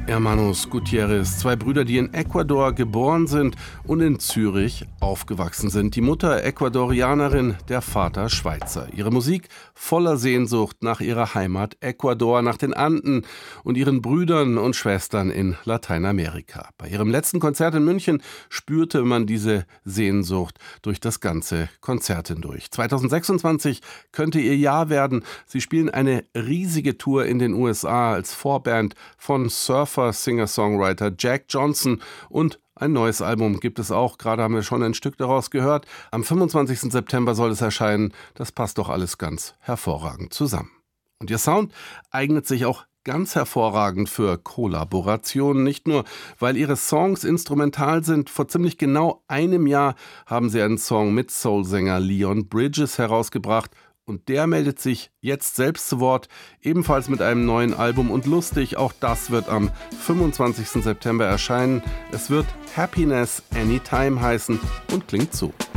Hermanos Gutierrez, zwei Brüder, die in Ecuador geboren sind und in Zürich aufgewachsen sind. Die Mutter Ecuadorianerin, der Vater Schweizer. Ihre Musik voller Sehnsucht nach ihrer Heimat Ecuador, nach den Anden und ihren Brüdern und Schwestern in Lateinamerika. Bei ihrem letzten Konzert in München spürte man diese Sehnsucht durch das ganze Konzert hindurch. 2026 könnte ihr Jahr werden. Sie spielen eine riesige Tour in den USA als Vorband von Singer-Songwriter Jack Johnson, und ein neues Album gibt es auch. Gerade haben wir schon ein Stück daraus gehört. Am 25. September soll es erscheinen. Das passt doch alles ganz hervorragend zusammen. Und ihr Sound eignet sich auch ganz hervorragend für Kollaborationen. Nicht nur, weil ihre Songs instrumental sind. Vor ziemlich genau einem Jahr haben sie einen Song mit Soulsänger Leon Bridges herausgebracht. Und der meldet sich jetzt selbst zu Wort, ebenfalls mit einem neuen Album. Und lustig, auch das wird am 25. September erscheinen. Es wird Happiness Anytime heißen und klingt so.